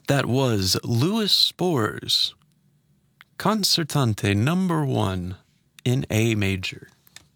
That was Louis Spohr's Concertante number 1 in A major.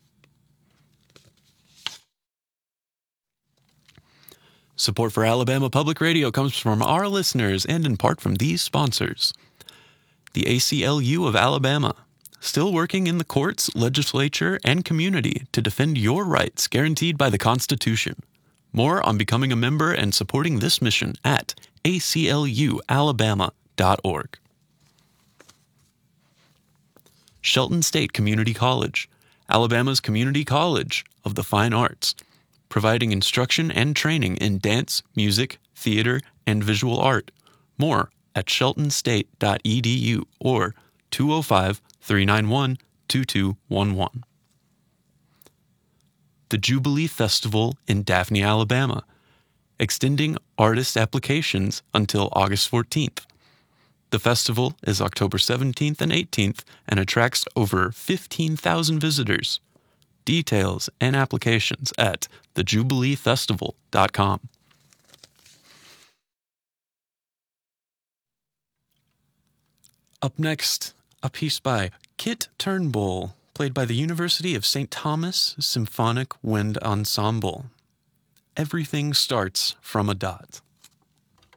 Support for Alabama Public Radio comes from our listeners and in part from these sponsors. The ACLU of Alabama, still working in the courts, legislature, and community to defend your rights guaranteed by the Constitution. More on becoming a member and supporting this mission at aclualabama.org. Shelton State Community College, Alabama's community college of the fine arts, providing instruction and training in dance, music, theater, and visual art. More at sheltonstate.edu or 205-391-2211. The Jubilee Festival in Daphne, Alabama, extending artist applications until August 14th. The festival is October 17th and 18th and attracts over 15,000 visitors. Details and applications at thejubileefestival.com. Up next, a piece by Kit Turnbull, played by the University of St. Thomas Symphonic Wind Ensemble. Everything starts from a dot.